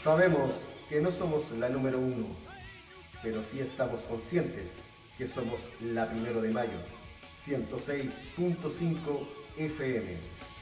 Sabemos que no somos la número uno, pero sí estamos conscientes que somos la 1 de mayo, 106.5 FM.